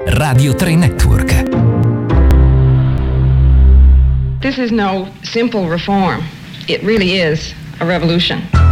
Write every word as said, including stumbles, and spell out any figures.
Radio tre Network. This is no simple reform. It really is a revolution.